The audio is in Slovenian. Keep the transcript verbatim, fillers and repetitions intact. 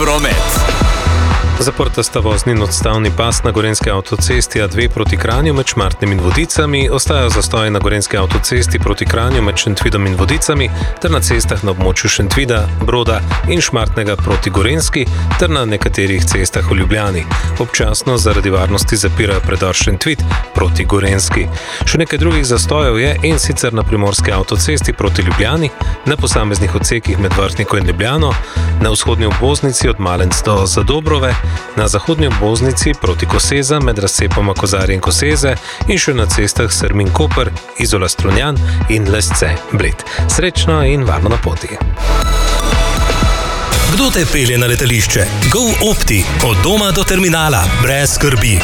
promet. Zaprta sta vozni in odstavni pas na gorenjski avtocesti A dve proti Kranju med Šmartnim in Vodicami, ostajajo zastoji na gorenjski avtocesti proti Kranju med Šentvidom in Vodicami ter na cestah na območju Šentvida, Broda in Šmartnega proti Gorenjski ter na nekaterih cestah v Ljubljani. Občasno zaradi varnosti zapirajo predor Šentvid proti Gorenjski. Še nekaj drugih zastojev je, in sicer na primorski avtocesti proti Ljubljani, na posameznih odsekih med Vrhniko in Ljubljano, na vzhodni obvoznici od Malenc do Zadobrove, na zahodni obvoznici proti Koseza med razcepoma Kozarje in Koseze in še na cestah Sermin-Koper, Izola-Strunjan in Lesce-Bled. Srečno in varno na poti. Kdo te pelje na letališče? GoOpti. Od doma do terminala. Brez skrbi.